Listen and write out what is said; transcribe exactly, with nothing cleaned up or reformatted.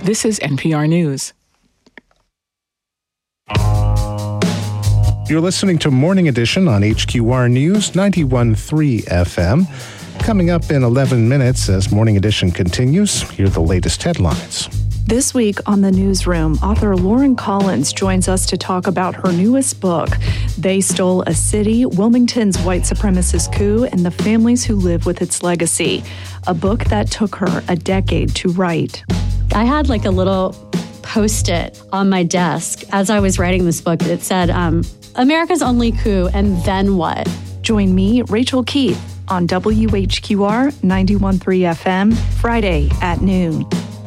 This is N P R News. You're listening to Morning Edition on H Q R News ninety-one point three F M. Coming up in eleven minutes as Morning Edition continues, here are the latest headlines. This week on The Newsroom, author Lauren Collins joins us to talk about her newest book, They Stole a City, Wilmington's White Supremacist Coup and the Families Who Live with Its Legacy, a book that took her a decade to write. I had like a little Post-it on my desk as I was writing this book that said, um, America's only coup, and then what? Join me, Rachel Keith, on W H Q R ninety-one point three F M, Friday at noon.